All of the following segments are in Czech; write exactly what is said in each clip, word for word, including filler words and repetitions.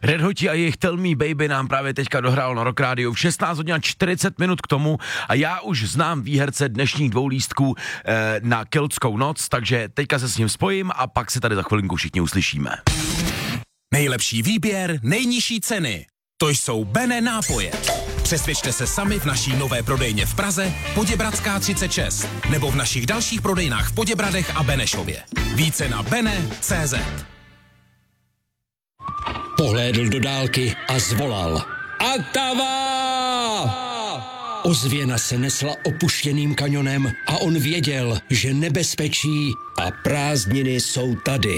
Red Hoti a jejich Tell Me Baby nám právě teďka dohrál na Rock Radio v šestnáct hodin čtyřicet minut k tomu a já už znám výherce dnešních dvou lístků eh, na Keltskou noc, takže teďka se s ním spojím a pak se tady za chvilinku všichni uslyšíme. Nejlepší výběr, nejnižší ceny. To jsou Bene nápoje. Přesvědčte se sami v naší nové prodejně v Praze, Poděbradská třicet šest, nebo v našich dalších prodejnách v Poděbradech a Benešově. Více na bene tečka cé zet. Pohlédl do dálky a zvolal. Atava! Ozvěna se nesla opuštěným kanionem a on věděl, že nebezpečí a prázdniny jsou tady.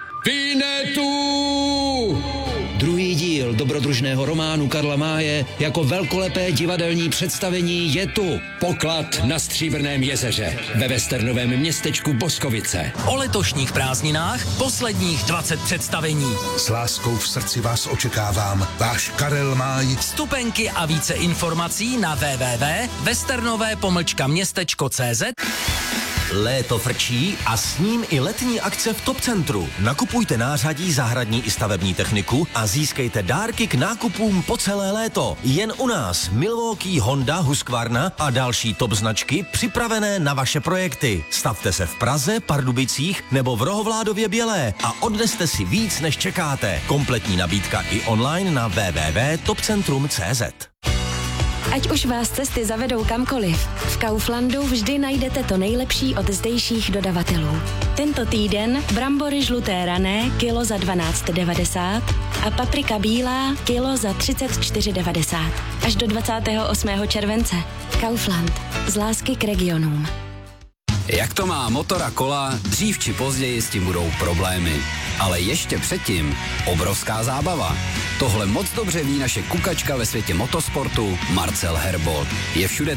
Vinetu! Druhý díl dobrodružného románu Karla Máje jako velkolepé divadelní představení je tu. Poklad na Stříbrném jezeře ve westernovém městečku Boskovice. O letošních prázdninách posledních dvacet představení. S láskou v srdci vás očekávám. Váš Karel Máj. Vstupenky a více informací na w w w tečka westernové pomlčka městečko tečka cé zet. Léto frčí a s ním i letní akce v Top Centru. Nakupujte nářadí, zahradní i stavební techniku a získejte dárky k nákupům po celé léto. Jen u nás Milwaukee, Honda, Husqvarna a další top značky připravené na vaše projekty. Stavte se v Praze, Pardubicích nebo v Rohovládově Bělé a odneste si víc, než čekáte. Kompletní nabídka i online na w w w tečka top centrum tečka cé zet. Ať už vás cesty zavedou kamkoliv, v Kauflandu vždy najdete to nejlepší od zdejších dodavatelů. Tento týden brambory žluté rané kilo za dvanáct devadesát a paprika bílá kilo za třicet čtyři devadesát. Až do dvacátého osmého července. Kaufland. Z lásky k regionům. Jak to má motor a kola, dřív či později s tím budou problémy. Ale ještě předtím obrovská zábava. Tohle moc dobře ví naše kukačka ve světě motosportu Marcel Herbold. Je všude